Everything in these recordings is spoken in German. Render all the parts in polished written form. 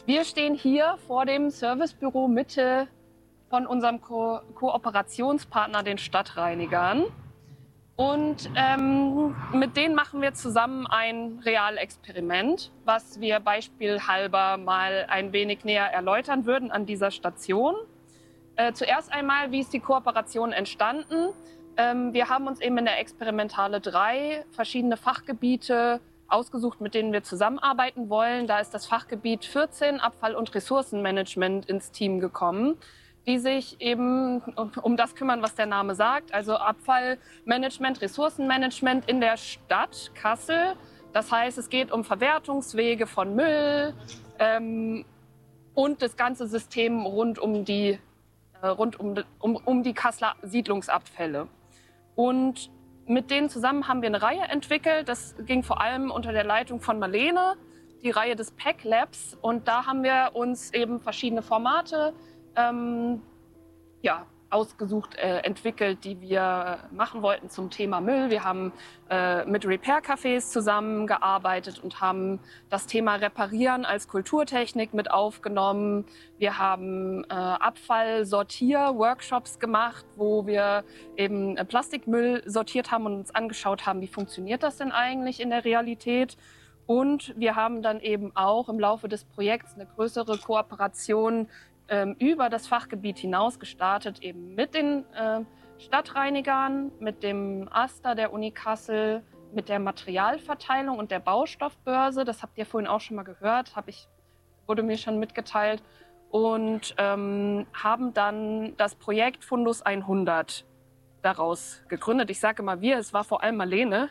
Wir stehen hier vor dem Servicebüro Mitte von unserem Kooperationspartner, den Stadtreinigern. Und mit denen machen wir zusammen ein Realexperiment, was wir beispielhalber mal ein wenig näher erläutern würden an dieser Station. Zuerst einmal, wie ist die Kooperation entstanden? Wir haben uns eben in der Experimentale 3 verschiedene Fachgebiete ausgesucht, mit denen wir zusammenarbeiten wollen. Da ist das Fachgebiet 14, Abfall- und Ressourcenmanagement, ins Team gekommen, die sich eben um das kümmern, was der Name sagt, also Abfallmanagement, Ressourcenmanagement in der Stadt Kassel. Das heißt, es geht um Verwertungswege von Müll und das ganze System rund um die Kasseler Siedlungsabfälle. Und mit denen zusammen haben wir eine Reihe entwickelt. Das ging vor allem unter der Leitung von Marlene, die Reihe des Pack Labs. Und da haben wir uns eben verschiedene Formate ausgesucht, entwickelt, die wir machen wollten zum Thema Müll. Wir haben mit Repair-Cafés zusammengearbeitet und haben das Thema Reparieren als Kulturtechnik mit aufgenommen. Wir haben Abfallsortier-Workshops gemacht, wo wir eben Plastikmüll sortiert haben und uns angeschaut haben, wie funktioniert das denn eigentlich in der Realität. Und wir haben dann eben auch im Laufe des Projekts eine größere Kooperation über das Fachgebiet hinaus gestartet, eben mit den Stadtreinigern, mit dem AStA der Uni Kassel, mit der Materialverteilung und der Baustoffbörse. Das habt ihr vorhin auch schon mal gehört, wurde mir schon mitgeteilt. Und haben dann das Projekt Fundus 100 daraus gegründet. Ich sage immer wir, es war vor allem Marlene.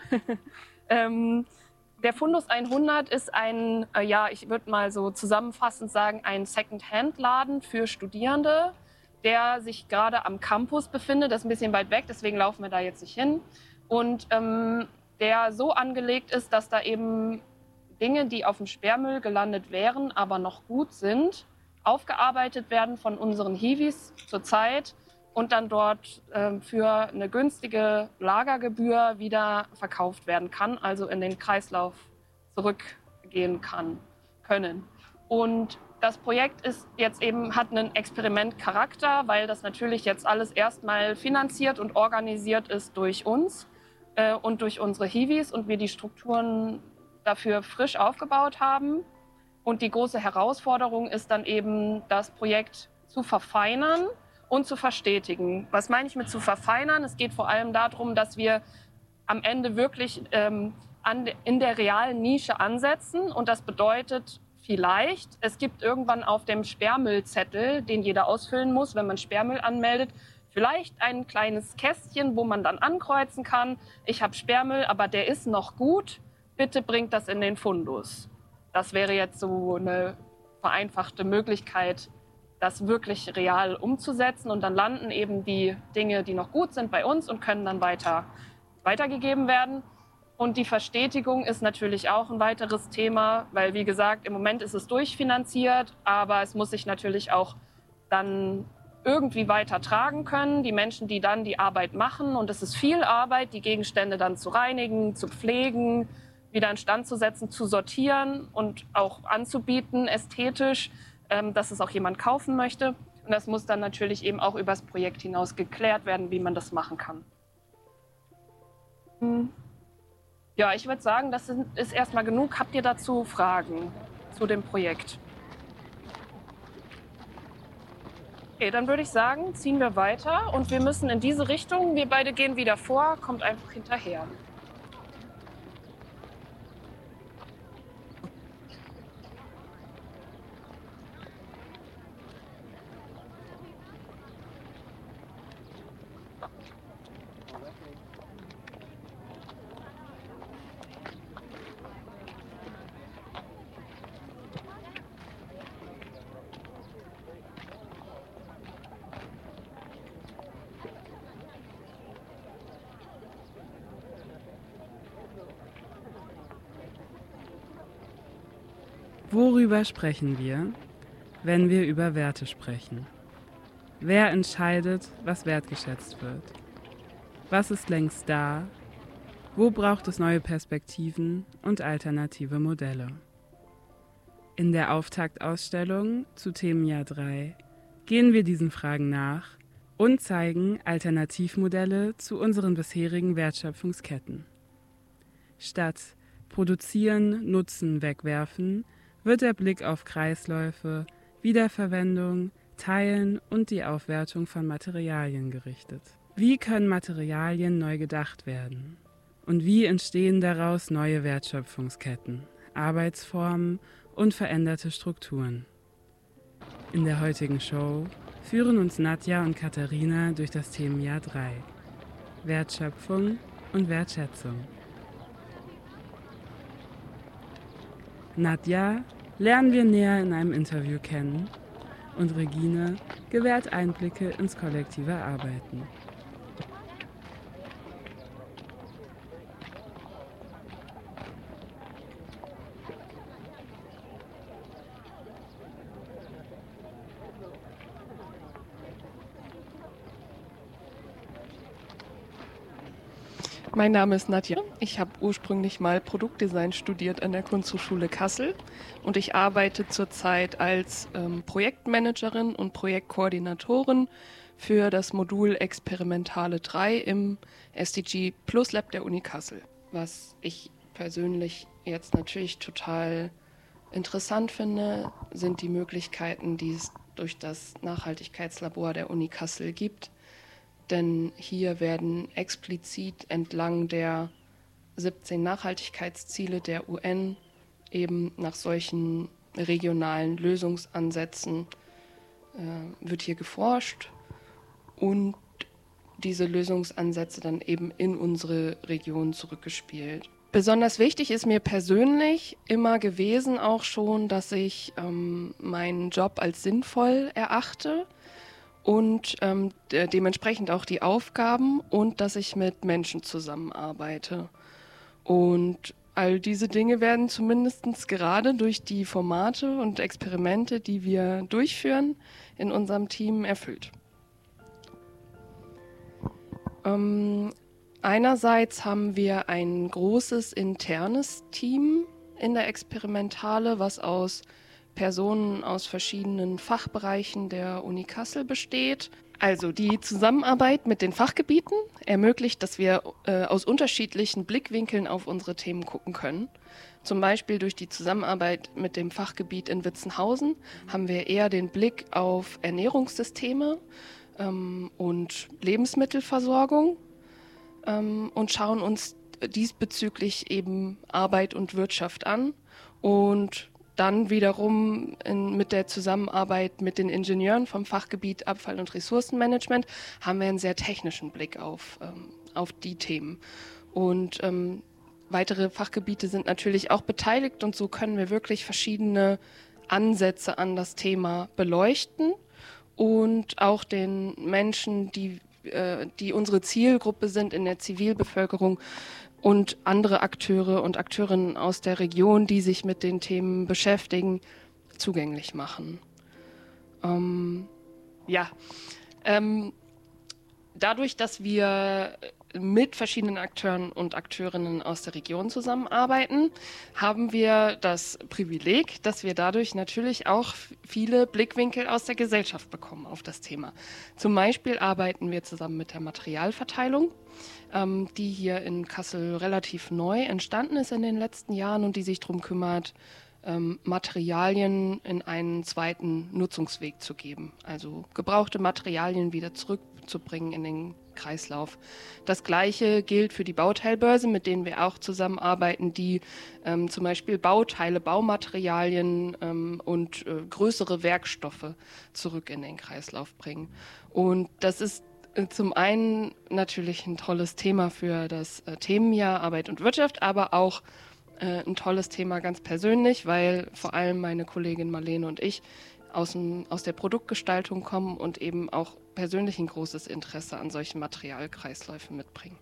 Der Fundus 100 ist ein, ich würde mal so zusammenfassend sagen, ein Second-Hand-Laden für Studierende, der sich gerade am Campus befindet. Das ist ein bisschen weit weg, deswegen laufen wir da jetzt nicht hin. Und der so angelegt ist, dass da eben Dinge, die auf dem Sperrmüll gelandet wären, aber noch gut sind, aufgearbeitet werden von unseren Hiwis zurzeit und dann dort für eine günstige Lagergebühr wieder verkauft werden kann, also in den Kreislauf zurückgehen können. Und das Projekt ist jetzt eben, hat einen Experimentcharakter, weil das natürlich jetzt alles erstmal finanziert und organisiert ist durch uns und durch unsere Hiwis und wir die Strukturen dafür frisch aufgebaut haben. Und die große Herausforderung ist dann eben, das Projekt zu verfeinern und zu verstetigen. Was meine ich mit zu verfeinern? Es geht vor allem darum, dass wir am Ende wirklich in der realen Nische ansetzen. Und das bedeutet vielleicht, es gibt irgendwann auf dem Sperrmüllzettel, den jeder ausfüllen muss, wenn man Sperrmüll anmeldet, vielleicht ein kleines Kästchen, wo man dann ankreuzen kann, ich habe Sperrmüll, aber der ist noch gut, bitte bringt das in den Fundus. Das wäre jetzt so eine vereinfachte Möglichkeit, das wirklich real umzusetzen. Und dann landen eben die Dinge, die noch gut sind, bei uns und können dann weitergegeben werden. Und die Verstetigung ist natürlich auch ein weiteres Thema, weil, wie gesagt, im Moment ist es durchfinanziert, aber es muss sich natürlich auch dann irgendwie weiter tragen können. Die Menschen, die dann die Arbeit machen, und es ist viel Arbeit, die Gegenstände dann zu reinigen, zu pflegen, wieder instand zu setzen, zu sortieren und auch anzubieten, ästhetisch, dass es auch jemand kaufen möchte. Und das muss dann natürlich eben auch über das Projekt hinaus geklärt werden, wie man das machen kann. Ja, ich würde sagen, das ist erstmal genug. Habt ihr dazu Fragen zu dem Projekt? Okay, dann würde ich sagen, ziehen wir weiter und wir müssen in diese Richtung. Wir beide gehen wieder vor, kommt einfach hinterher. Worüber sprechen wir, wenn wir über Werte sprechen? Wer entscheidet, was wertgeschätzt wird? Was ist längst da? Wo braucht es neue Perspektiven und alternative Modelle? In der Auftaktausstellung zu Themenjahr 3 gehen wir diesen Fragen nach und zeigen Alternativmodelle zu unseren bisherigen Wertschöpfungsketten. Statt produzieren, nutzen, wegwerfen wird der Blick auf Kreisläufe, Wiederverwendung, Teilen und die Aufwertung von Materialien gerichtet. Wie können Materialien neu gedacht werden? Und wie entstehen daraus neue Wertschöpfungsketten, Arbeitsformen und veränderte Strukturen? In der heutigen Show führen uns Nadja und Katharina durch das Themenjahr 3: Wertschöpfung und Wertschätzung. Nadja lernen wir näher in einem Interview kennen und Regine gewährt Einblicke ins kollektive Arbeiten. Mein Name ist Nadja. Ich habe ursprünglich mal Produktdesign studiert an der Kunsthochschule Kassel und ich arbeite zurzeit als Projektmanagerin und Projektkoordinatorin für das Modul Experimentale 3 im SDG Plus Lab der Uni Kassel. Was ich persönlich jetzt natürlich total interessant finde, sind die Möglichkeiten, die es durch das Nachhaltigkeitslabor der Uni Kassel gibt. Denn hier werden explizit entlang der 17 Nachhaltigkeitsziele der UN eben nach solchen regionalen Lösungsansätzen wird hier geforscht und diese Lösungsansätze dann eben in unsere Region zurückgespielt. Besonders wichtig ist mir persönlich immer gewesen auch schon, dass ich meinen Job als sinnvoll erachte. Und dementsprechend auch die Aufgaben und dass ich mit Menschen zusammenarbeite. Und all diese Dinge werden zumindest gerade durch die Formate und Experimente, die wir durchführen, in unserem Team erfüllt. Einerseits haben wir ein großes internes Team in der Experimentale, was aus Personen aus verschiedenen Fachbereichen der Uni Kassel besteht. Also die Zusammenarbeit mit den Fachgebieten ermöglicht, dass wir aus unterschiedlichen Blickwinkeln auf unsere Themen gucken können. Zum Beispiel durch die Zusammenarbeit mit dem Fachgebiet in Witzenhausen haben wir eher den Blick auf Ernährungssysteme und Lebensmittelversorgung und schauen uns diesbezüglich eben Arbeit und Wirtschaft an und dann wiederum mit der Zusammenarbeit mit den Ingenieuren vom Fachgebiet Abfall- und Ressourcenmanagement haben wir einen sehr technischen Blick auf die Themen. Und weitere Fachgebiete sind natürlich auch beteiligt und so können wir wirklich verschiedene Ansätze an das Thema beleuchten und auch den Menschen, die unsere Zielgruppe sind in der Zivilbevölkerung, und andere Akteure und Akteurinnen aus der Region, die sich mit den Themen beschäftigen, zugänglich machen. Dadurch, dass wir mit verschiedenen Akteuren und Akteurinnen aus der Region zusammenarbeiten, haben wir das Privileg, dass wir dadurch natürlich auch viele Blickwinkel aus der Gesellschaft bekommen auf das Thema. Zum Beispiel arbeiten wir zusammen mit der Materialverteilung, die hier in Kassel relativ neu entstanden ist in den letzten Jahren und die sich darum kümmert, Materialien in einen zweiten Nutzungsweg zu geben. Also gebrauchte Materialien wieder zurückzubringen in den Kreislauf. Das Gleiche gilt für die Bauteilbörse, mit denen wir auch zusammenarbeiten, die zum Beispiel Bauteile, Baumaterialien und größere Werkstoffe zurück in den Kreislauf bringen. Und das ist zum einen natürlich ein tolles Thema für das Themenjahr Arbeit und Wirtschaft, aber auch ein tolles Thema ganz persönlich, weil vor allem meine Kollegin Marlene und ich aus der Produktgestaltung kommen und eben auch persönlich ein großes Interesse an solchen Materialkreisläufen mitbringen.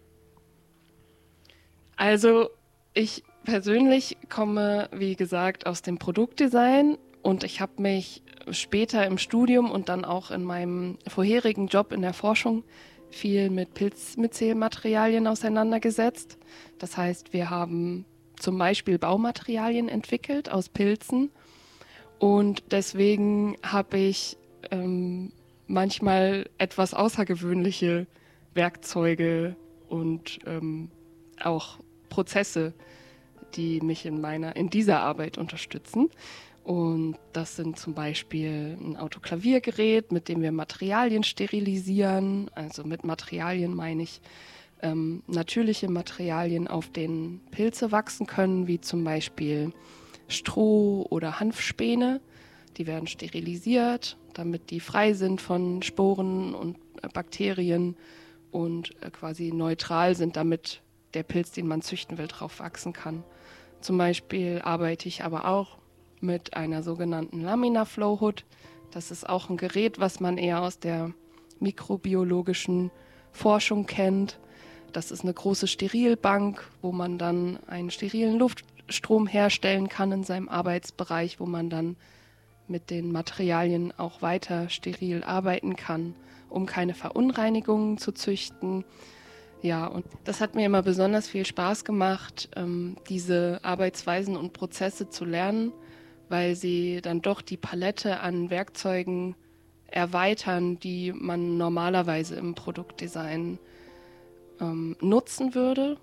Also ich persönlich komme, wie gesagt, aus dem Produktdesign und ich habe mich später im Studium und dann auch in meinem vorherigen Job in der Forschung viel mit Pilzmyzelmaterialien auseinandergesetzt. Das heißt, wir haben zum Beispiel Baumaterialien entwickelt aus Pilzen Und deswegen habe ich manchmal etwas außergewöhnliche Werkzeuge und auch Prozesse, die mich in dieser Arbeit unterstützen. Und das sind zum Beispiel ein Autoklaviergerät, mit dem wir Materialien sterilisieren. Also mit Materialien meine ich natürliche Materialien, auf denen Pilze wachsen können, wie zum Beispiel Stroh oder Hanfspäne. Die werden sterilisiert, damit die frei sind von Sporen und Bakterien und quasi neutral sind, damit der Pilz, den man züchten will, drauf wachsen kann. Zum Beispiel arbeite ich aber auch mit einer sogenannten Laminar Flow Hood. Das ist auch ein Gerät, was man eher aus der mikrobiologischen Forschung kennt. Das ist eine große Sterilbank, wo man dann einen sterilen Luftstrom herstellen kann in seinem Arbeitsbereich, wo man dann mit den Materialien auch weiter steril arbeiten kann, um keine Verunreinigungen zu züchten. Ja, und das hat mir immer besonders viel Spaß gemacht, diese Arbeitsweisen und Prozesse zu lernen, weil sie dann doch die Palette an Werkzeugen erweitern, die man normalerweise im Produktdesign nutzen würde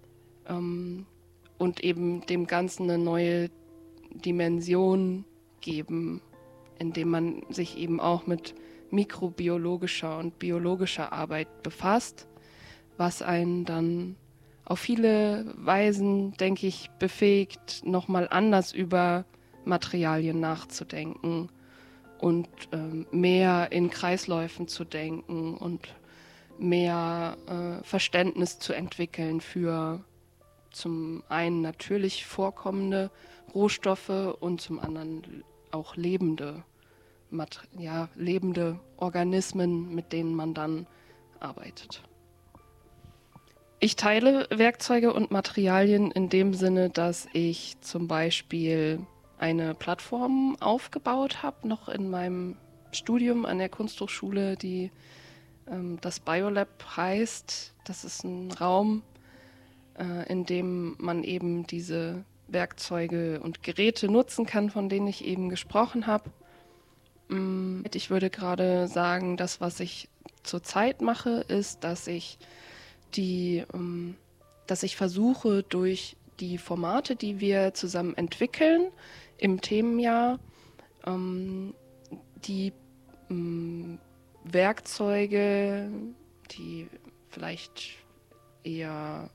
und eben dem Ganzen eine neue Dimension geben, indem man sich eben auch mit mikrobiologischer und biologischer Arbeit befasst, was einen dann auf viele Weisen, denke ich, befähigt, nochmal anders über Materialien nachzudenken und mehr in Kreisläufen zu denken und mehr Verständnis zu entwickeln für zum einen natürlich vorkommende Rohstoffe und zum anderen auch lebende Organismen, mit denen man dann arbeitet. Ich teile Werkzeuge und Materialien in dem Sinne, dass ich zum Beispiel eine Plattform aufgebaut habe, noch in meinem Studium an der Kunsthochschule, die das Biolab heißt. Das ist ein Raum, in dem man eben diese Werkzeuge und Geräte nutzen kann, von denen ich eben gesprochen habe. Ich würde gerade sagen, das, was ich zurzeit mache, ist, dass ich versuche, durch die Formate, die wir zusammen entwickeln im Themenjahr, die Werkzeuge, die vielleicht eher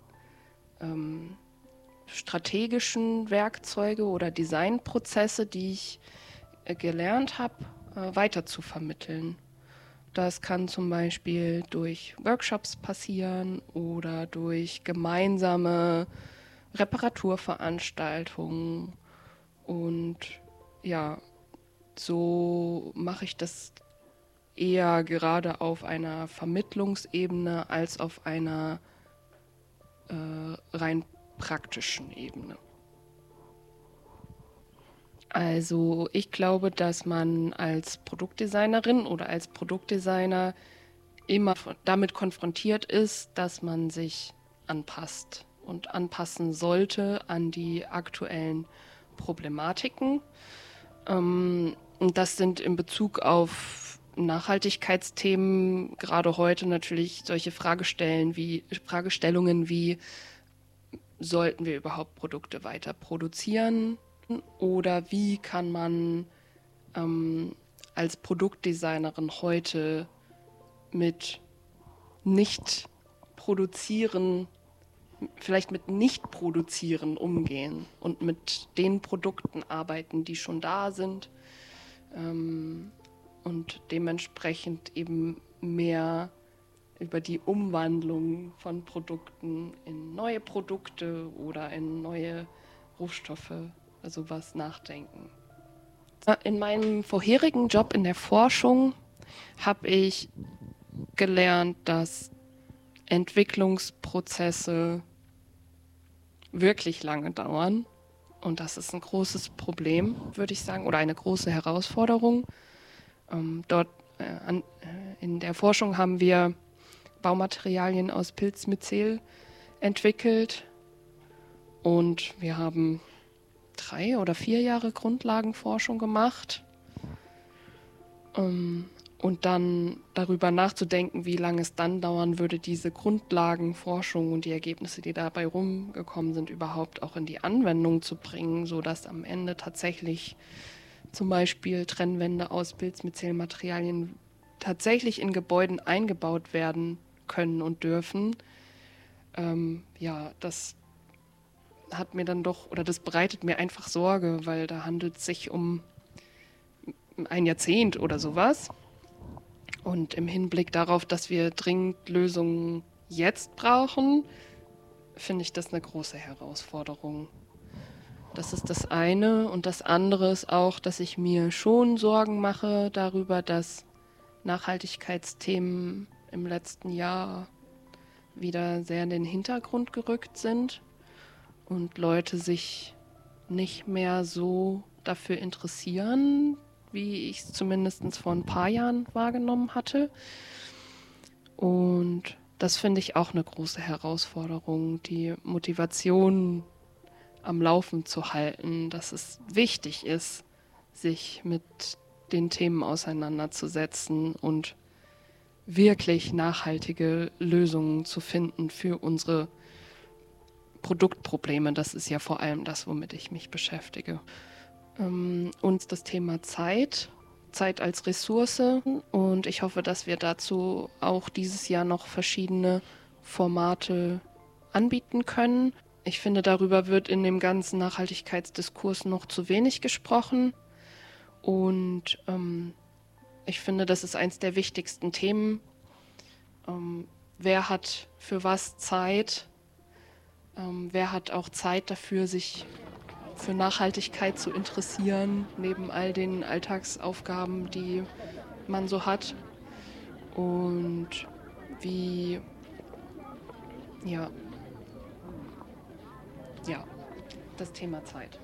strategischen Werkzeuge oder Designprozesse, die ich gelernt habe, weiter zu vermitteln. Das kann zum Beispiel durch Workshops passieren oder durch gemeinsame Reparaturveranstaltungen. Und ja, so mache ich das eher gerade auf einer Vermittlungsebene als auf einer rein praktischen Ebene. Also ich glaube, dass man als Produktdesignerin oder als Produktdesigner immer damit konfrontiert ist, dass man sich anpasst und anpassen sollte an die aktuellen Problematiken. Und das sind in Bezug auf Nachhaltigkeitsthemen gerade heute natürlich solche Fragestellungen wie sollten wir überhaupt Produkte weiter produzieren? Oder wie kann man als Produktdesignerin heute mit Nicht-Produzieren umgehen und mit den Produkten arbeiten, die schon da sind und dementsprechend eben mehr über die Umwandlung von Produkten in neue Produkte oder in neue Rohstoffe, also was nachdenken. In meinem vorherigen Job in der Forschung habe ich gelernt, dass Entwicklungsprozesse wirklich lange dauern. Und das ist ein großes Problem, würde ich sagen, oder eine große Herausforderung. In der Forschung haben wir Baumaterialien aus Pilzmyzel entwickelt. Und wir haben 3 oder 4 Jahre Grundlagenforschung gemacht. Und dann darüber nachzudenken, wie lange es dann dauern würde, diese Grundlagenforschung und die Ergebnisse, die dabei rumgekommen sind, überhaupt auch in die Anwendung zu bringen, sodass am Ende tatsächlich zum Beispiel Trennwände aus Bildmicellenmaterialien tatsächlich in Gebäuden eingebaut werden können und dürfen. Das hat mir dann doch, oder das bereitet mir einfach Sorge, weil da handelt es sich um ein Jahrzehnt oder sowas. Und im Hinblick darauf, dass wir dringend Lösungen jetzt brauchen, finde ich das eine große Herausforderung. Das ist das eine. Und das andere ist auch, dass ich mir schon Sorgen mache darüber, dass Nachhaltigkeitsthemen im letzten Jahr wieder sehr in den Hintergrund gerückt sind und Leute sich nicht mehr so dafür interessieren, wie ich es zumindest vor ein paar Jahren wahrgenommen hatte. Und das finde ich auch eine große Herausforderung, die Motivation am Laufen zu halten, dass es wichtig ist, sich mit den Themen auseinanderzusetzen und wirklich nachhaltige Lösungen zu finden für unsere Produktprobleme. Das ist ja vor allem das, womit ich mich beschäftige. Und das Thema Zeit als Ressource. Und ich hoffe, dass wir dazu auch dieses Jahr noch verschiedene Formate anbieten können. Ich finde, darüber wird in dem ganzen Nachhaltigkeitsdiskurs noch zu wenig gesprochen. Und ich finde, das ist eins der wichtigsten Themen. Wer hat für was Zeit? Wer hat auch Zeit dafür, sich für Nachhaltigkeit zu interessieren, neben all den Alltagsaufgaben, die man so hat? Und wie, ja, das Thema Zeit.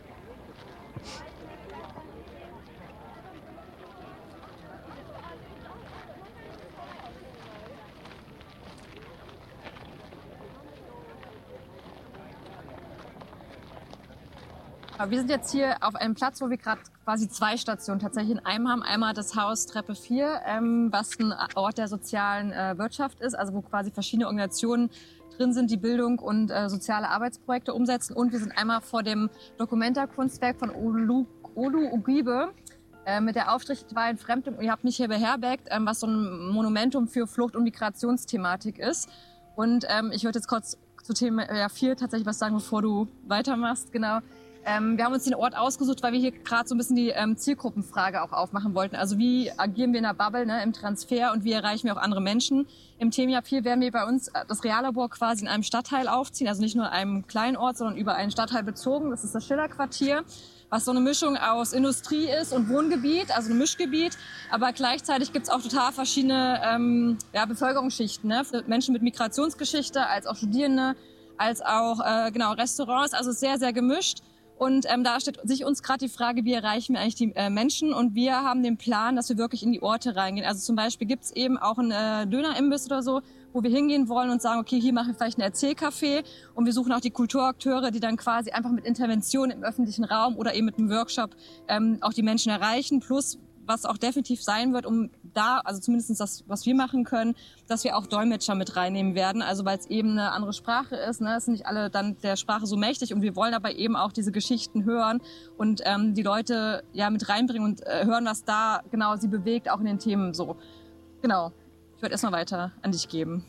Wir sind jetzt hier auf einem Platz, wo wir gerade quasi 2 Stationen tatsächlich in einem haben. Einmal das Haus Treppe 4, was ein Ort der sozialen Wirtschaft ist, also wo quasi verschiedene Organisationen drin sind, die Bildung und soziale Arbeitsprojekte umsetzen. Und wir sind einmal vor dem Documenta-Kunstwerk von Olu Ugibe mit der Aufschrift "Ich war ein Fremd und ihr habt mich hier beherbergt", was so ein Monumentum für Flucht- und Migrationsthematik ist. Und ich würde jetzt kurz zu Thema 4 tatsächlich was sagen, bevor du weitermachst. Genau. Wir haben uns den Ort ausgesucht, weil wir hier gerade so ein bisschen die Zielgruppenfrage auch aufmachen wollten. Also wie agieren wir in der Bubble, ne, im Transfer, und wie erreichen wir auch andere Menschen? Im Themenjahr 4 werden wir bei uns das Reallabor quasi in einem Stadtteil aufziehen, also nicht nur in einem kleinen Ort, sondern über einen Stadtteil bezogen. Das ist das Schillerquartier, was so eine Mischung aus Industrie ist und Wohngebiet, also ein Mischgebiet. Aber gleichzeitig gibt es auch total verschiedene Bevölkerungsschichten, ne? Menschen mit Migrationsgeschichte, als auch Studierende, als auch Restaurants, also sehr, sehr gemischt. Und da stellt sich uns gerade die Frage, wie erreichen wir eigentlich die Menschen? Und wir haben den Plan, dass wir wirklich in die Orte reingehen. Also zum Beispiel gibt es eben auch einen Dönerimbiss oder so, wo wir hingehen wollen und sagen, okay, hier machen wir vielleicht ein Erzählcafé. Und wir suchen auch die Kulturakteure, die dann quasi einfach mit Intervention im öffentlichen Raum oder eben mit einem Workshop auch die Menschen erreichen. Plus, was auch definitiv sein wird, um da, also zumindest das, was wir machen können, dass wir auch Dolmetscher mit reinnehmen werden, also weil es eben eine andere Sprache ist, ne? Es sind nicht alle dann der Sprache so mächtig, und wir wollen aber eben auch diese Geschichten hören und die Leute mit reinbringen und hören, was da genau sie bewegt, auch in den Themen so. Genau, ich würde erstmal weiter an dich geben.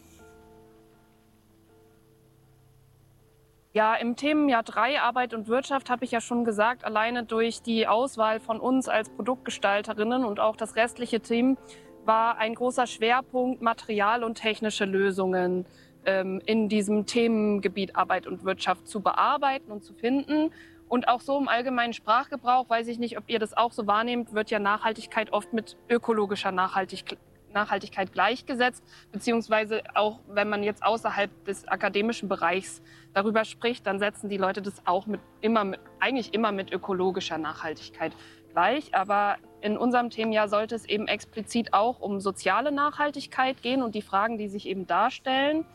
Ja, im Themenjahr 3 Arbeit und Wirtschaft habe ich ja schon gesagt, alleine durch die Auswahl von uns als Produktgestalterinnen und auch das restliche Team war ein großer Schwerpunkt Material- und technische Lösungen in diesem Themengebiet Arbeit und Wirtschaft zu bearbeiten und zu finden. Und auch so im allgemeinen Sprachgebrauch, weiß ich nicht, ob ihr das auch so wahrnehmt, wird ja Nachhaltigkeit oft mit ökologischer Nachhaltigkeit gleichgesetzt, beziehungsweise auch wenn man jetzt außerhalb des akademischen Bereichs darüber spricht, dann setzen die Leute das auch eigentlich immer mit ökologischer Nachhaltigkeit gleich. Aber in unserem Themenjahr sollte es eben explizit auch um soziale Nachhaltigkeit gehen und die Fragen, die sich eben darstellen.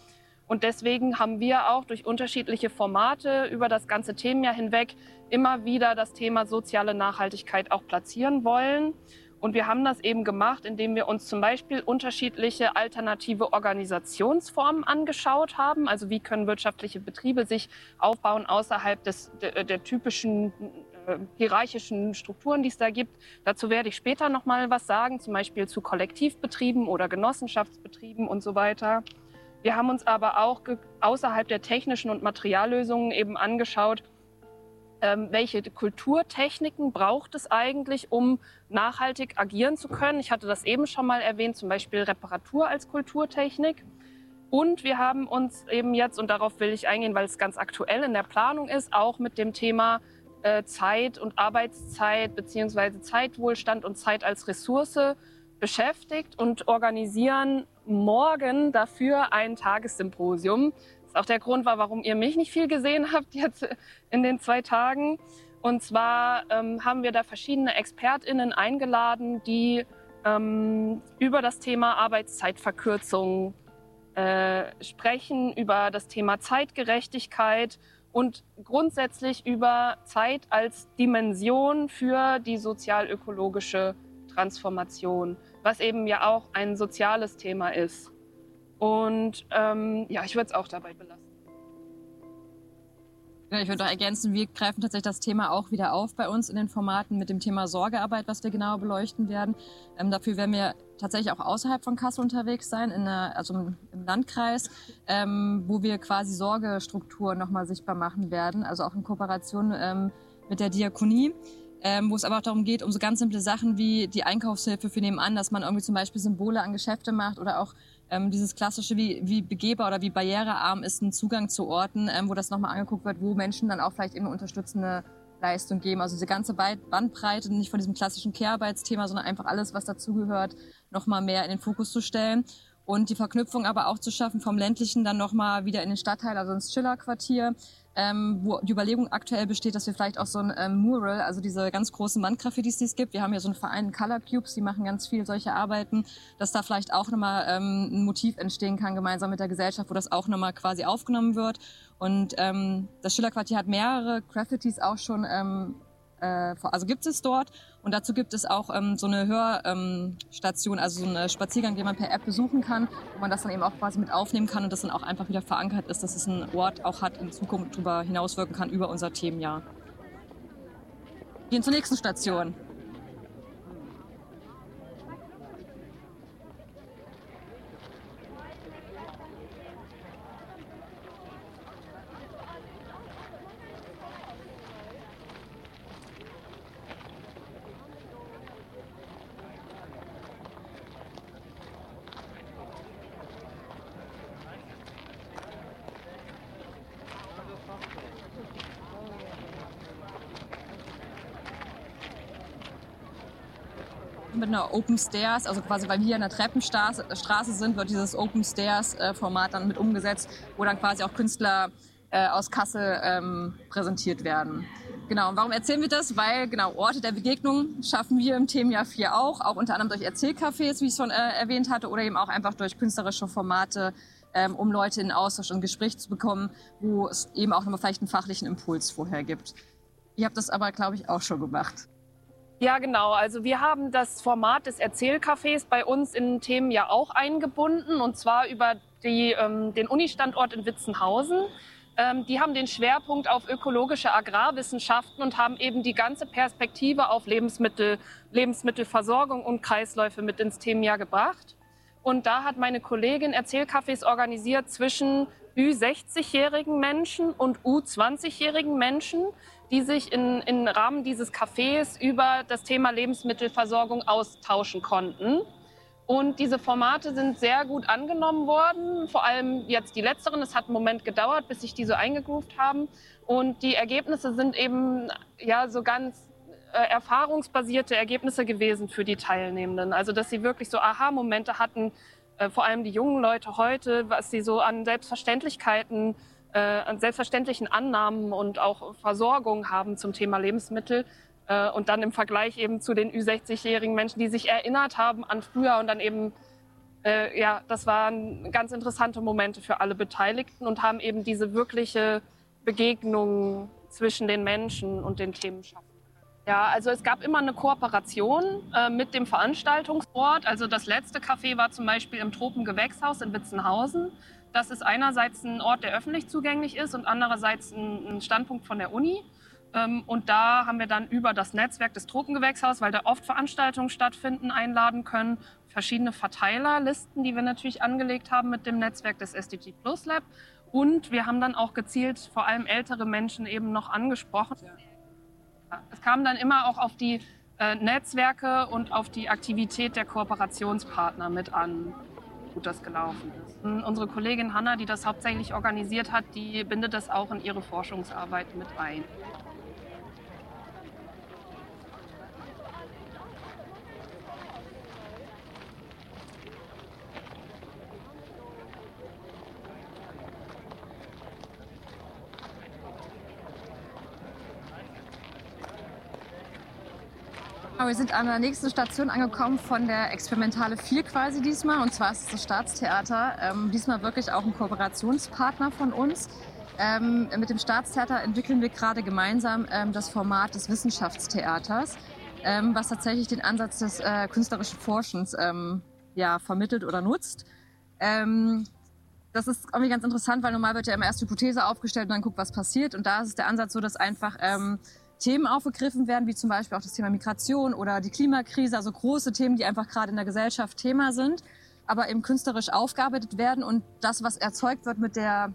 Und deswegen haben wir auch durch unterschiedliche Formate über das ganze Themenjahr hinweg immer wieder das Thema soziale Nachhaltigkeit auch platzieren wollen. Und wir haben das eben gemacht, indem wir uns zum Beispiel unterschiedliche alternative Organisationsformen angeschaut haben. Also wie können wirtschaftliche Betriebe sich aufbauen außerhalb der typischen hierarchischen Strukturen, die es da gibt. Dazu werde ich später noch mal was sagen, zum Beispiel zu Kollektivbetrieben oder Genossenschaftsbetrieben und so weiter. Wir haben uns aber auch außerhalb der technischen und Materiallösungen eben angeschaut, welche Kulturtechniken braucht es eigentlich, um nachhaltig agieren zu können. Ich hatte das eben schon mal erwähnt, zum Beispiel Reparatur als Kulturtechnik. Und wir haben uns eben jetzt, und darauf will ich eingehen, weil es ganz aktuell in der Planung ist, auch mit dem Thema Zeit und Arbeitszeit bzw. Zeitwohlstand und Zeit als Ressource beschäftigt und organisieren morgen dafür ein Tagessymposium. Das ist auch der Grund war, warum ihr mich nicht viel gesehen habt jetzt in den 2 Tagen. Und zwar haben wir da verschiedene ExpertInnen eingeladen, die über das Thema Arbeitszeitverkürzung sprechen, über das Thema Zeitgerechtigkeit und grundsätzlich über Zeit als Dimension für die sozial-ökologische Transformation, was eben ja auch ein soziales Thema ist. Und ja, ich würde es auch dabei belassen. Ja, ich würde auch ergänzen, wir greifen tatsächlich das Thema auch wieder auf bei uns in den Formaten mit dem Thema Sorgearbeit, was wir genauer beleuchten werden. Dafür werden wir tatsächlich auch außerhalb von Kassel unterwegs sein, also im Landkreis, wo wir quasi Sorgestrukturen nochmal sichtbar machen werden, also auch in Kooperation mit der Diakonie. Wo es aber auch darum geht, um so ganz simple Sachen wie die Einkaufshilfe für nebenan, dass man irgendwie zum Beispiel Symbole an Geschäfte macht oder auch dieses klassische, wie begehbar oder wie barrierearm ist ein Zugang zu Orten, wo das nochmal angeguckt wird, wo Menschen dann auch vielleicht eben eine unterstützende Leistung geben. Also diese ganze Bandbreite, nicht von diesem klassischen Care-Arbeitsthema, sondern einfach alles, was dazugehört, nochmal mehr in den Fokus zu stellen. Und die Verknüpfung aber auch zu schaffen vom ländlichen dann nochmal wieder in den Stadtteil, also ins Schillerquartier, wo die Überlegung aktuell besteht, dass wir vielleicht auch so ein Mural, also diese ganz großen Wandgraffitis, die es gibt, wir haben ja so einen Verein Color Cubes, die machen ganz viel solche Arbeiten, dass da vielleicht auch nochmal ein Motiv entstehen kann, gemeinsam mit der Gesellschaft, wo das auch nochmal quasi aufgenommen wird. Und das Schillerquartier hat mehrere Graffitis auch schon, also gibt es dort. Und dazu gibt es auch so eine Hörstation, also so einen Spaziergang, den man per App besuchen kann, wo man das dann eben auch quasi mit aufnehmen kann und das dann auch einfach wieder verankert ist, dass es einen Ort auch hat, in Zukunft darüber hinauswirken kann, über unser Themenjahr. Wir gehen zur nächsten Station. Mit einer Open Stairs, also quasi, weil wir hier in der Treppenstraße sind, wird dieses Open Stairs Format dann mit umgesetzt, wo dann quasi auch Künstler aus Kassel präsentiert werden. Genau, und warum erzählen wir das? Weil genau Orte der Begegnung schaffen wir im Themenjahr 4 auch unter anderem durch Erzählcafés, wie ich es schon erwähnt hatte, oder eben auch einfach durch künstlerische Formate, um Leute in Austausch und Gespräch zu bekommen, wo es eben auch nochmal vielleicht einen fachlichen Impuls vorher gibt. Ihr habt das aber, glaube ich, auch schon gemacht. Ja, genau. Also wir haben das Format des Erzählcafés bei uns in Themen ja auch eingebunden, und zwar über den Uni-Standort in Witzenhausen. Die haben den Schwerpunkt auf ökologische Agrarwissenschaften und haben eben die ganze Perspektive auf Lebensmittelversorgung und Kreisläufe mit ins Themenjahr gebracht. Und da hat meine Kollegin Erzählcafés organisiert zwischen Ü60-jährigen Menschen und U20-jährigen Menschen, die sich im Rahmen dieses Cafés über das Thema Lebensmittelversorgung austauschen konnten. Und diese Formate sind sehr gut angenommen worden, vor allem jetzt die letzteren. Es hat einen Moment gedauert, bis sich die so eingegroovt haben. Und die Ergebnisse sind eben ja so ganz erfahrungsbasierte Ergebnisse gewesen für die Teilnehmenden. Also dass sie wirklich so Aha-Momente hatten, vor allem die jungen Leute heute, was sie so an Selbstverständlichkeiten, an selbstverständlichen Annahmen und auch Versorgung haben zum Thema Lebensmittel. Und dann im Vergleich eben zu den Ü60-jährigen Menschen, die sich erinnert haben an früher und dann eben ja, das waren ganz interessante Momente für alle Beteiligten und haben eben diese wirkliche Begegnung zwischen den Menschen und den Themen schaffen. Ja, also es gab immer eine Kooperation mit dem Veranstaltungsort. Also das letzte Café war zum Beispiel im Tropengewächshaus in Witzenhausen. Das ist einerseits ein Ort, der öffentlich zugänglich ist und andererseits ein Standpunkt von der Uni. Und da haben wir dann über das Netzwerk des Tropengewächshauses, weil da oft Veranstaltungen stattfinden, einladen können, verschiedene Verteilerlisten, die wir natürlich angelegt haben mit dem Netzwerk des SDG Plus Lab. Und wir haben dann auch gezielt vor allem ältere Menschen eben noch angesprochen. Es kam dann immer auch auf die Netzwerke und auf die Aktivität der Kooperationspartner mit an, wie gut das gelaufen ist. Und unsere Kollegin Hanna, die das hauptsächlich organisiert hat, die bindet das auch in ihre Forschungsarbeit mit ein. Wir sind an der nächsten Station angekommen von der Experimentale 4 quasi diesmal. Und zwar ist es das Staatstheater. Diesmal wirklich auch ein Kooperationspartner von uns. Mit dem Staatstheater entwickeln wir gerade gemeinsam das Format des Wissenschaftstheaters, was tatsächlich den Ansatz des künstlerischen Forschens vermittelt oder nutzt. Das ist irgendwie ganz interessant, weil normal wird ja immer erst Hypothese aufgestellt und dann guckt, was passiert. Und da ist der Ansatz so, dass einfach Themen aufgegriffen werden, wie zum Beispiel auch das Thema Migration oder die Klimakrise, also große Themen, die einfach gerade in der Gesellschaft Thema sind, aber eben künstlerisch aufgearbeitet werden und das, was erzeugt wird mit der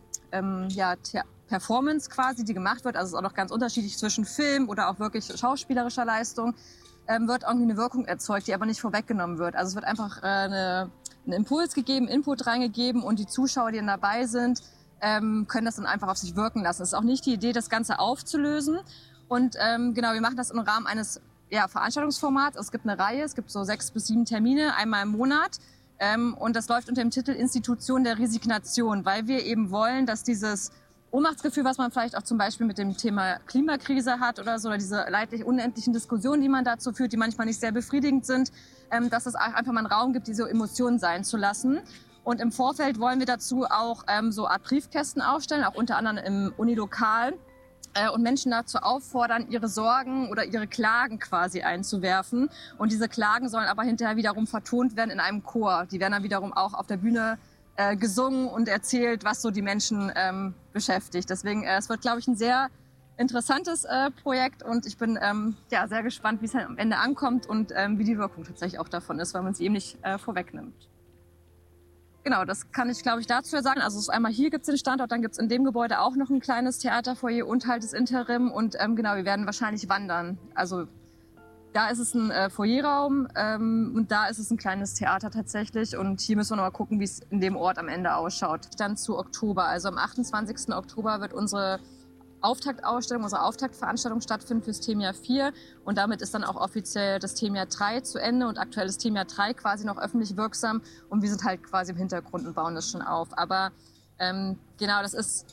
Performance quasi, die gemacht wird, also es ist auch noch ganz unterschiedlich zwischen Film oder auch wirklich schauspielerischer Leistung, wird irgendwie eine Wirkung erzeugt, die aber nicht vorweggenommen wird. Also es wird einfach einen Impuls gegeben, Input reingegeben und die Zuschauer, die dann dabei sind, können das dann einfach auf sich wirken lassen. Es ist auch nicht die Idee, das Ganze aufzulösen. Und wir machen das im Rahmen eines Veranstaltungsformats. Es gibt eine Reihe, es gibt so 6 bis 7 Termine, einmal im Monat. Und das läuft unter dem Titel Institution der Resignation, weil wir eben wollen, dass dieses Ohnmachtsgefühl, was man vielleicht auch zum Beispiel mit dem Thema Klimakrise hat oder so, oder diese leidlich unendlichen Diskussionen, die man dazu führt, die manchmal nicht sehr befriedigend sind, dass es einfach mal einen Raum gibt, diese Emotionen sein zu lassen. Und im Vorfeld wollen wir dazu auch so eine Art Briefkästen aufstellen, auch unter anderem im Unilokal. Und Menschen dazu auffordern, ihre Sorgen oder ihre Klagen quasi einzuwerfen. Und diese Klagen sollen aber hinterher wiederum vertont werden in einem Chor. Die werden dann wiederum auch auf der Bühne gesungen und erzählt, was so die Menschen beschäftigt. Deswegen, es wird, glaube ich, ein sehr interessantes Projekt und ich bin sehr gespannt, wie es halt am Ende ankommt und wie die Wirkung tatsächlich auch davon ist, weil man es eben nicht vorwegnimmt. Genau, das kann ich, glaube ich, dazu sagen. Also es ist einmal hier gibt es den Standort, dann gibt es in dem Gebäude auch noch ein kleines Theaterfoyer und halt das Interim. Und wir werden wahrscheinlich wandern. Also da ist es ein Foyerraum und da ist es ein kleines Theater tatsächlich. Und hier müssen wir noch mal gucken, wie es in dem Ort am Ende ausschaut. Dann zu Oktober. Also am 28. Oktober wird unsere Auftaktausstellung, unsere Auftaktveranstaltung stattfinden fürs Themenjahr 4 und damit ist dann auch offiziell das Themenjahr 3 zu Ende und aktuell ist Themenjahr 3 quasi noch öffentlich wirksam und wir sind halt quasi im Hintergrund und bauen das schon auf. Aber und es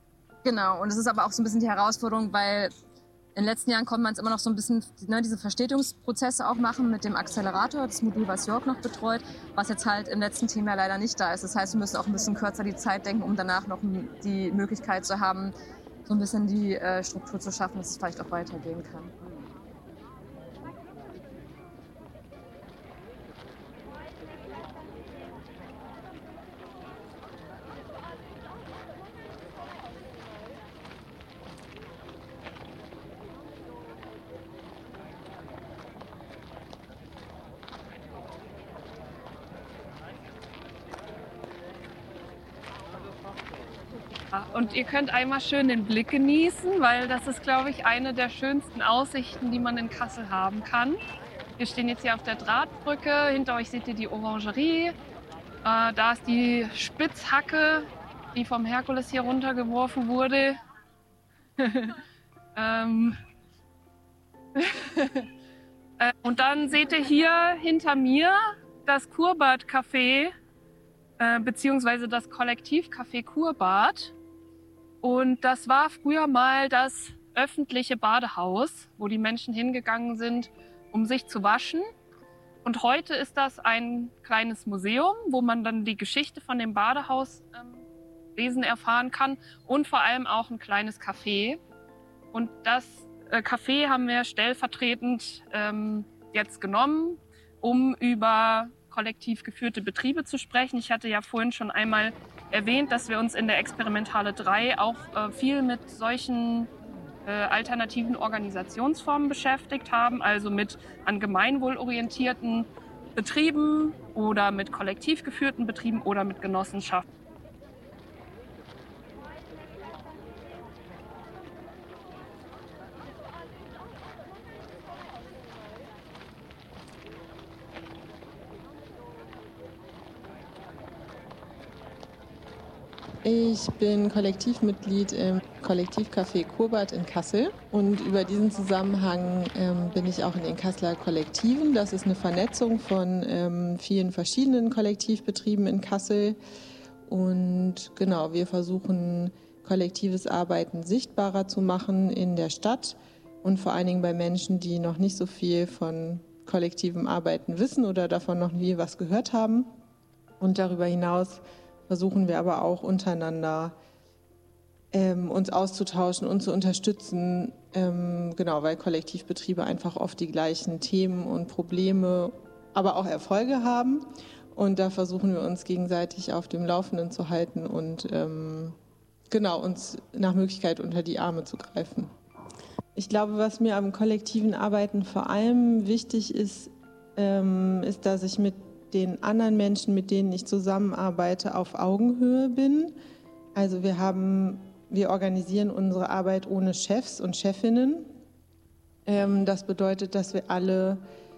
ist aber auch so ein bisschen die Herausforderung, weil in den letzten Jahren konnte man es immer noch so ein bisschen diese Verstetigungsprozesse auch machen mit dem Accelerator, das Modul, was Jörg noch betreut, was jetzt halt im letzten Themenjahr leider nicht da ist. Das heißt, wir müssen auch ein bisschen kürzer die Zeit denken, um danach noch die Möglichkeit zu haben, so ein bisschen die Struktur zu schaffen, dass es vielleicht auch weitergehen kann. Und ihr könnt einmal schön den Blick genießen, weil das ist, glaube ich, eine der schönsten Aussichten, die man in Kassel haben kann. Wir stehen jetzt hier auf der Drahtbrücke, hinter euch seht ihr die Orangerie. Da ist die Spitzhacke, die vom Herkules hier runtergeworfen wurde. Und dann seht ihr hier hinter mir das Kurbad Café, beziehungsweise das Kollektivcafé Kurbad. Und das war früher mal das öffentliche Badehaus, wo die Menschen hingegangen sind, um sich zu waschen. Und heute ist das ein kleines Museum, wo man dann die Geschichte von dem Badehauswesen erfahren kann und vor allem auch ein kleines Café. Und das Café haben wir stellvertretend jetzt genommen, um über kollektiv geführte Betriebe zu sprechen. Ich hatte ja vorhin schon einmal erwähnt, dass wir uns in der Experimentale 3 auch viel mit solchen alternativen Organisationsformen beschäftigt haben, also mit an Gemeinwohl orientierten Betrieben oder mit kollektiv geführten Betrieben oder mit Genossenschaften. Ich bin Kollektivmitglied im Kollektivcafé Kurbad in Kassel und über diesen Zusammenhang bin ich auch in den Kasseler Kollektiven. Das ist eine Vernetzung von vielen verschiedenen Kollektivbetrieben in Kassel und genau, wir versuchen kollektives Arbeiten sichtbarer zu machen in der Stadt und vor allen Dingen bei Menschen, die noch nicht so viel von kollektivem Arbeiten wissen oder davon noch nie was gehört haben. Und darüber hinaus versuchen wir aber auch untereinander uns auszutauschen und zu unterstützen, genau, weil Kollektivbetriebe einfach oft die gleichen Themen und Probleme, aber auch Erfolge haben. Und da versuchen wir uns gegenseitig auf dem Laufenden zu halten und genau, uns nach Möglichkeit unter die Arme zu greifen. Ich glaube, was mir am kollektiven Arbeiten vor allem wichtig ist, ist, dass ich mit den anderen Menschen, mit denen ich zusammenarbeite, auf Augenhöhe bin. Also wir organisieren unsere Arbeit ohne Chefs und Chefinnen. Das bedeutet, dass wir alle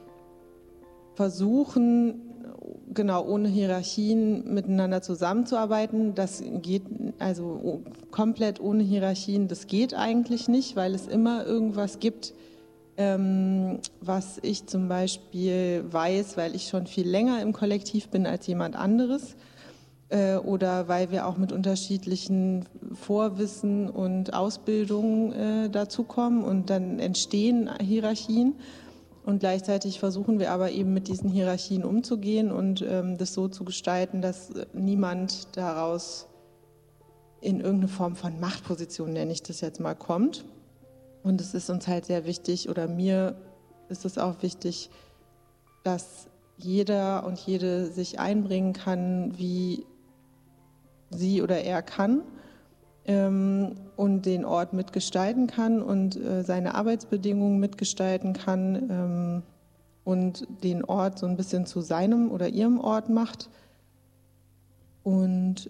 versuchen, genau ohne Hierarchien miteinander zusammenzuarbeiten. Das geht also komplett ohne Hierarchien, das geht eigentlich nicht, weil es immer irgendwas gibt, was ich zum Beispiel weiß, weil ich schon viel länger im Kollektiv bin als jemand anderes oder weil wir auch mit unterschiedlichen Vorwissen und Ausbildungen dazukommen und dann entstehen Hierarchien und gleichzeitig versuchen wir aber eben mit diesen Hierarchien umzugehen und das so zu gestalten, dass niemand daraus in irgendeine Form von Machtposition, nenne ich das jetzt mal, kommt. Und es ist uns halt sehr wichtig, oder mir ist es auch wichtig, dass jeder und jede sich einbringen kann, wie sie oder er kann und den Ort mitgestalten kann und seine Arbeitsbedingungen mitgestalten kann und den Ort so ein bisschen zu seinem oder ihrem Ort macht. Und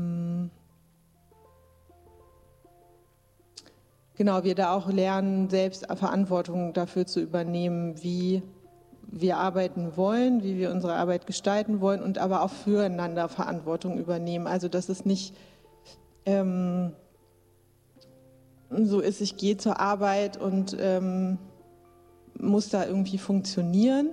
genau, wir da auch lernen, selbst Verantwortung dafür zu übernehmen, wie wir arbeiten wollen, wie wir unsere Arbeit gestalten wollen und aber auch füreinander Verantwortung übernehmen. Also dass es nicht so ist, ich gehe zur Arbeit und muss da irgendwie funktionieren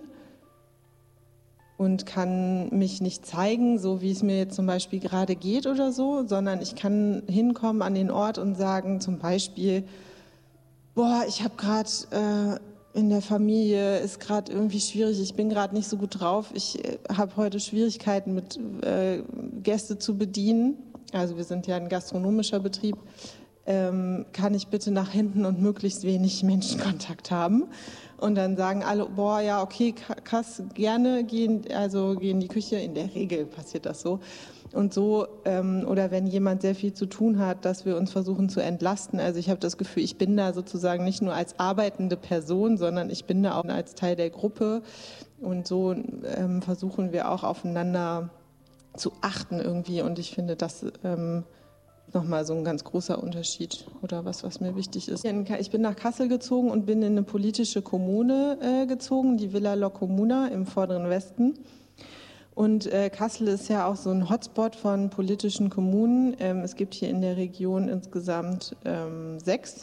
und kann mich nicht zeigen, so wie es mir jetzt zum Beispiel gerade geht oder so, sondern ich kann hinkommen an den Ort und sagen zum Beispiel, boah, ich habe gerade in der Familie, ist gerade irgendwie schwierig, ich bin gerade nicht so gut drauf, ich habe heute Schwierigkeiten mit Gäste zu bedienen, also wir sind ja ein gastronomischer Betrieb, kann ich bitte nach hinten und möglichst wenig Menschenkontakt haben. Und dann sagen alle, boah, ja, okay, krass, gerne gehen in die Küche. In der Regel passiert das so. Und so, oder wenn jemand sehr viel zu tun hat, dass wir uns versuchen zu entlasten. Also ich habe das Gefühl, ich bin da sozusagen nicht nur als arbeitende Person, sondern ich bin da auch als Teil der Gruppe. Und so versuchen wir auch aufeinander zu achten irgendwie. Und ich finde, das nochmal so ein ganz großer Unterschied oder was mir wichtig ist. Ich bin nach Kassel gezogen und bin in eine politische Kommune gezogen, die Villa La Comuna im Vorderen Westen. Und Kassel ist ja auch so ein Hotspot von politischen Kommunen. Es gibt hier in der Region insgesamt 6,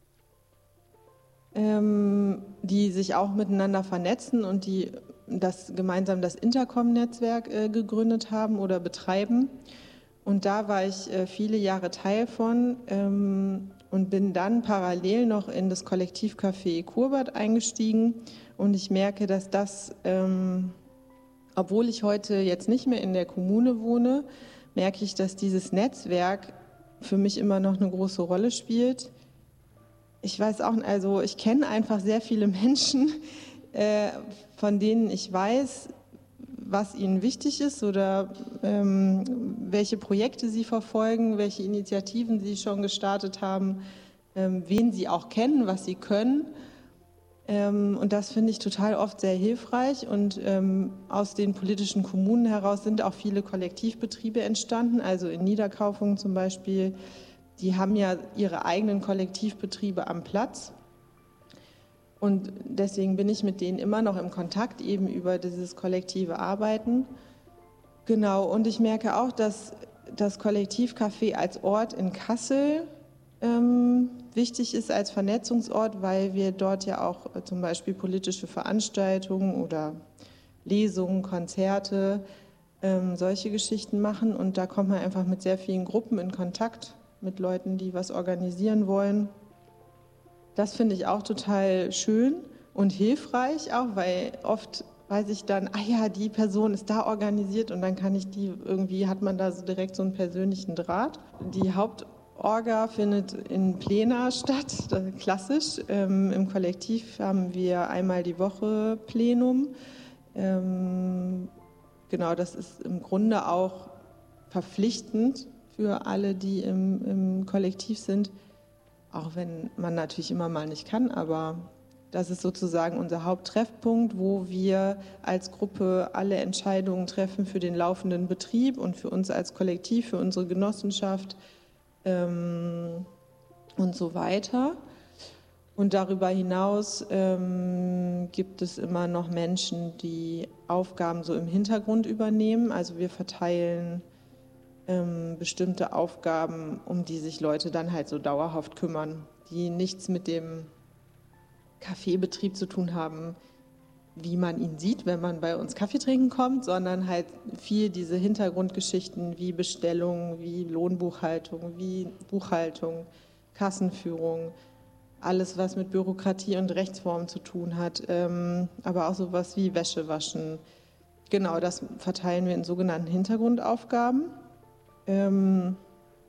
die sich auch miteinander vernetzen und die gemeinsam das Intercom-Netzwerk gegründet haben oder betreiben. Und da war ich viele Jahre Teil von und bin dann parallel noch in das Kollektivcafé Kurbad eingestiegen Und ich merke, dass das, obwohl ich heute jetzt nicht mehr in der Kommune wohne, merke ich, dass dieses Netzwerk für mich immer noch eine große Rolle spielt. Ich weiß auch, also ich kenne einfach sehr viele Menschen, von denen ich weiß, was ihnen wichtig ist oder welche Projekte sie verfolgen, welche Initiativen sie schon gestartet haben, wen sie auch kennen, was sie können. Und das finde ich total oft sehr hilfreich. Und aus den politischen Kommunen heraus sind auch viele Kollektivbetriebe entstanden. Also in Niederkaufungen zum Beispiel, die haben ja ihre eigenen Kollektivbetriebe am Platz. Und deswegen bin ich mit denen immer noch im Kontakt, eben über dieses kollektive Arbeiten. Genau, und ich merke auch, dass das Kollektivcafé als Ort in Kassel wichtig ist, als Vernetzungsort, weil wir dort ja auch zum Beispiel politische Veranstaltungen oder Lesungen, Konzerte, solche Geschichten machen. Und da kommt man einfach mit sehr vielen Gruppen in Kontakt, mit Leuten, die was organisieren wollen. Das finde ich auch total schön und hilfreich auch, weil oft weiß ich dann, ah ja, die Person ist da organisiert und dann kann ich die irgendwie, hat man da so direkt so einen persönlichen Draht. Die Hauptorga findet in Plena statt, klassisch. Im Kollektiv haben wir einmal die Woche Plenum. Genau, das ist im Grunde auch verpflichtend für alle, die im Kollektiv sind. Auch wenn man natürlich immer mal nicht kann, aber das ist sozusagen unser Haupttreffpunkt, wo wir als Gruppe alle Entscheidungen treffen für den laufenden Betrieb und für uns als Kollektiv, für unsere Genossenschaft und so weiter. Und darüber hinaus gibt es immer noch Menschen, die Aufgaben so im Hintergrund übernehmen. Also wir verteilen bestimmte Aufgaben, um die sich Leute dann halt so dauerhaft kümmern, die nichts mit dem Kaffeebetrieb zu tun haben, wie man ihn sieht, wenn man bei uns Kaffee trinken kommt, sondern halt viel diese Hintergrundgeschichten wie Bestellung, wie Lohnbuchhaltung, wie Buchhaltung, Kassenführung, alles, was mit Bürokratie und Rechtsform zu tun hat, aber auch sowas wie Wäsche waschen. Genau, das verteilen wir in sogenannten Hintergrundaufgaben. Und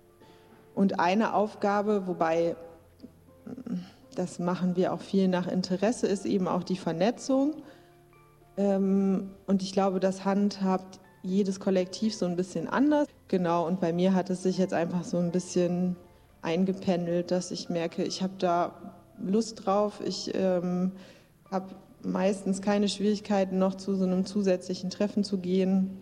eine Aufgabe, wobei das machen wir auch viel nach Interesse, ist eben auch die Vernetzung. Und ich glaube, das handhabt jedes Kollektiv so ein bisschen anders. Genau, und bei mir hat es sich jetzt einfach so ein bisschen eingependelt, dass ich merke, ich habe da Lust drauf. Ich habe meistens keine Schwierigkeiten, noch zu so einem zusätzlichen Treffen zu gehen.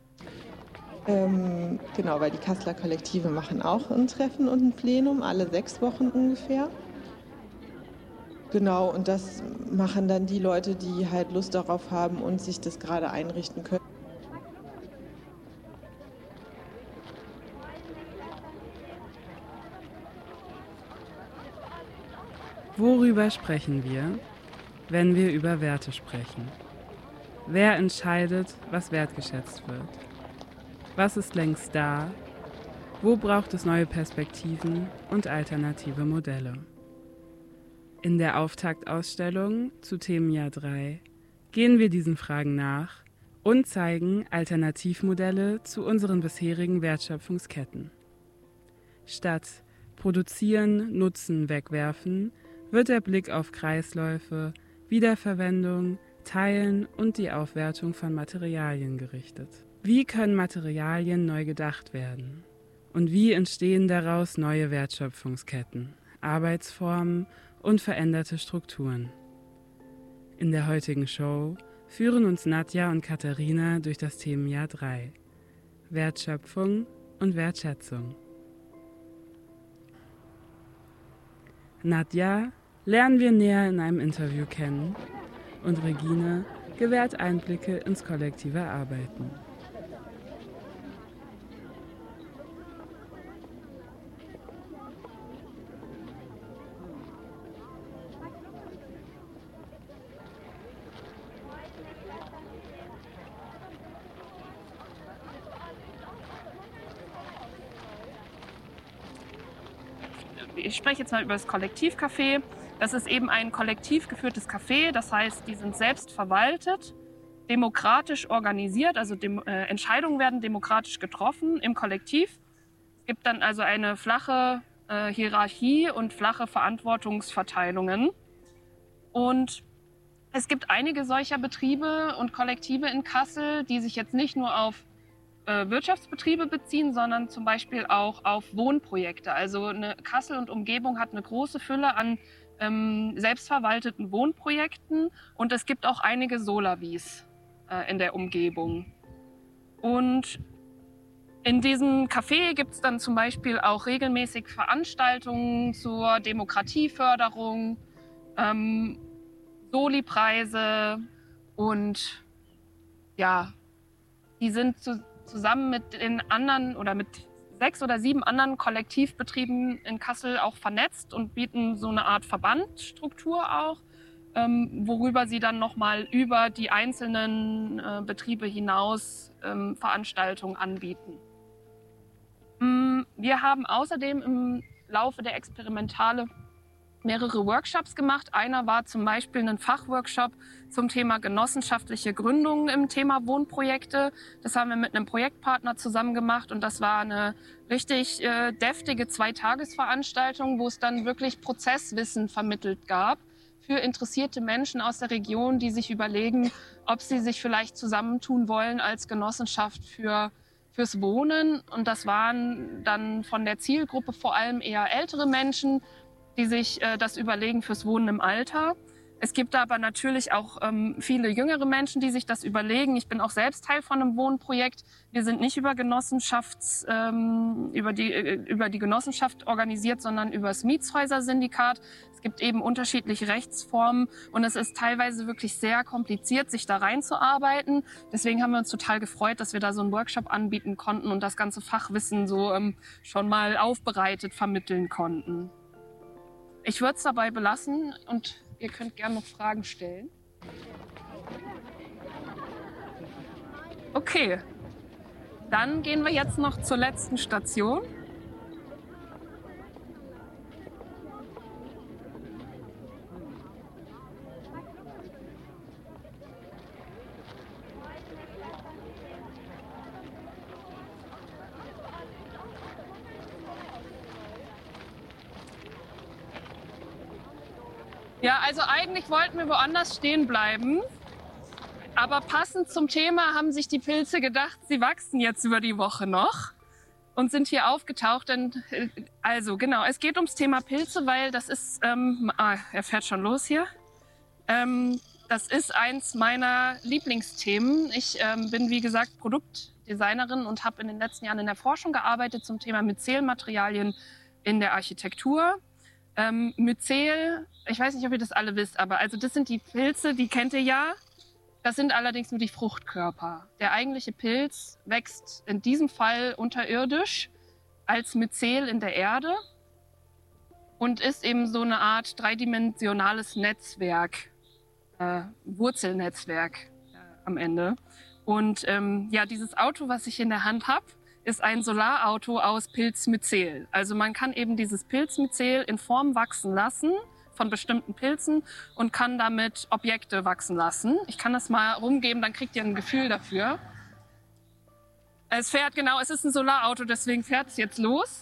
Genau, weil die Kasseler Kollektive machen auch ein Treffen und ein Plenum, alle 6 Wochen ungefähr. Genau, und das machen dann die Leute, die halt Lust darauf haben und sich das gerade einrichten können. Worüber sprechen wir, wenn wir über Werte sprechen? Wer entscheidet, was wertgeschätzt wird? Was ist längst da? Wo braucht es neue Perspektiven und alternative Modelle? In der Auftaktausstellung zu Themenjahr 3 gehen wir diesen Fragen nach und zeigen Alternativmodelle zu unseren bisherigen Wertschöpfungsketten. Statt produzieren, nutzen, wegwerfen wird der Blick auf Kreisläufe, Wiederverwendung, Teilen und die Aufwertung von Materialien gerichtet. Wie können Materialien neu gedacht werden? Und wie entstehen daraus neue Wertschöpfungsketten, Arbeitsformen und veränderte Strukturen? In der heutigen Show führen uns Nadja und Katharina durch das Themenjahr 3: Wertschöpfung und Wertschätzung. Nadja lernen wir näher in einem Interview kennen und Regine gewährt Einblicke ins kollektive Arbeiten. Ich spreche jetzt mal über das Kollektivcafé. Das ist eben ein kollektiv geführtes Café, das heißt, die sind selbst verwaltet, demokratisch organisiert, also Entscheidungen werden demokratisch getroffen im Kollektiv. Es gibt dann also eine flache Hierarchie und flache Verantwortungsverteilungen. Und es gibt einige solcher Betriebe und Kollektive in Kassel, die sich jetzt nicht nur auf Wirtschaftsbetriebe beziehen, sondern zum Beispiel auch auf Wohnprojekte. Also Kassel und Umgebung hat eine große Fülle an selbstverwalteten Wohnprojekten und es gibt auch einige Solavis in der Umgebung. Und in diesem Café gibt es dann zum Beispiel auch regelmäßig Veranstaltungen zur Demokratieförderung, Soli-Preise und ja, die sind zusammen mit den anderen oder mit 6 oder 7 anderen Kollektivbetrieben in Kassel auch vernetzt und bieten so eine Art Verbandstruktur auch, worüber sie dann nochmal über die einzelnen Betriebe hinaus Veranstaltungen anbieten. Wir haben außerdem im Laufe der Experimentale mehrere Workshops gemacht. Einer war zum Beispiel ein Fachworkshop zum Thema genossenschaftliche Gründung im Thema Wohnprojekte. Das haben wir mit einem Projektpartner zusammen gemacht und das war eine richtig deftige 2-Tagesveranstaltung, wo es dann wirklich Prozesswissen vermittelt gab für interessierte Menschen aus der Region, die sich überlegen, ob sie sich vielleicht zusammentun wollen als Genossenschaft fürs Wohnen. Und das waren dann von der Zielgruppe vor allem eher ältere Menschen, die sich das überlegen fürs Wohnen im Alter. Es gibt aber natürlich auch viele jüngere Menschen, die sich das überlegen. Ich bin auch selbst Teil von einem Wohnprojekt. Wir sind nicht über die Genossenschaft organisiert, sondern über das Mietshäuser-Syndikat. Es gibt eben unterschiedliche Rechtsformen und es ist teilweise wirklich sehr kompliziert, sich da reinzuarbeiten. Deswegen haben wir uns total gefreut, dass wir da so einen Workshop anbieten konnten und das ganze Fachwissen so schon mal aufbereitet vermitteln konnten. Ich würde es dabei belassen und ihr könnt gerne noch Fragen stellen. Okay, dann gehen wir jetzt noch zur letzten Station. Ja, also eigentlich wollten wir woanders stehen bleiben, aber passend zum Thema haben sich die Pilze gedacht, sie wachsen jetzt über die Woche noch und sind hier aufgetaucht. Also genau, es geht ums Thema Pilze, weil das ist, er fährt schon los hier. Das ist eins meiner Lieblingsthemen. Ich bin, wie gesagt, Produktdesignerin und habe in den letzten Jahren in der Forschung gearbeitet zum Thema Myzelmaterialien in der Architektur. Myzel, ich weiß nicht, ob ihr das alle wisst, aber also das sind die Pilze, die kennt ihr ja. Das sind allerdings nur die Fruchtkörper. Der eigentliche Pilz wächst in diesem Fall unterirdisch als Myzel in der Erde und ist eben so eine Art dreidimensionales Netzwerk, Wurzelnetzwerk am Ende. Und ja, dieses Auto, was ich in der Hand habe, ist ein Solarauto aus Pilzmyzel. Also man kann eben dieses Pilzmyzel in Form wachsen lassen von bestimmten Pilzen und kann damit Objekte wachsen lassen. Ich kann das mal rumgeben, dann kriegt ihr ein Gefühl dafür. Es fährt, genau, es ist ein Solarauto, deswegen fährt es jetzt los.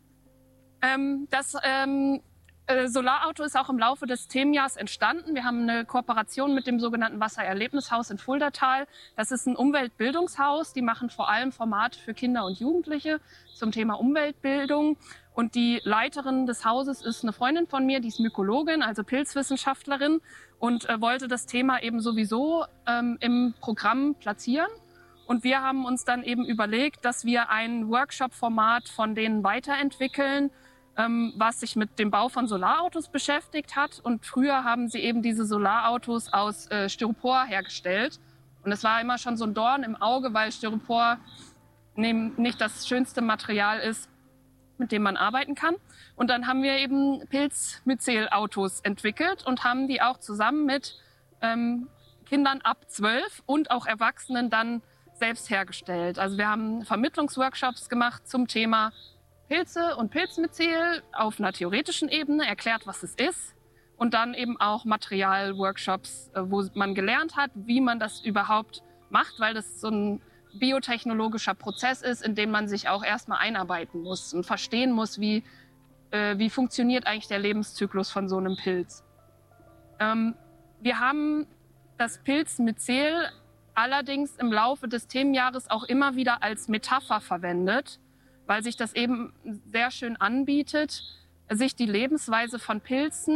Das Solarauto ist auch im Laufe des Themenjahrs entstanden. Wir haben eine Kooperation mit dem sogenannten Wassererlebnishaus in Fuldatal. Das ist ein Umweltbildungshaus. Die machen vor allem Formate für Kinder und Jugendliche zum Thema Umweltbildung. Und die Leiterin des Hauses ist eine Freundin von mir, die ist Mykologin, also Pilzwissenschaftlerin und wollte das Thema eben sowieso im Programm platzieren. Und wir haben uns dann eben überlegt, dass wir ein Workshop-Format von denen weiterentwickeln, was sich mit dem Bau von Solarautos beschäftigt hat. Und früher haben sie eben diese Solarautos aus Styropor hergestellt. Und es war immer schon so ein Dorn im Auge, weil Styropor nicht das schönste Material ist, mit dem man arbeiten kann. Und dann haben wir eben Pilzmyzel-Autos entwickelt und haben die auch zusammen mit Kindern ab 12 und auch Erwachsenen dann selbst hergestellt. Also wir haben Vermittlungsworkshops gemacht zum Thema Pilze und Pilzmyzel auf einer theoretischen Ebene, erklärt, was es ist und dann eben auch Materialworkshops, wo man gelernt hat, wie man das überhaupt macht, weil das so ein biotechnologischer Prozess ist, in dem man sich auch erstmal einarbeiten muss und verstehen muss, wie funktioniert eigentlich der Lebenszyklus von so einem Pilz. Wir haben das Pilzmycel allerdings im Laufe des Themenjahres auch immer wieder als Metapher verwendet, weil sich das eben sehr schön anbietet, sich die Lebensweise von Pilzen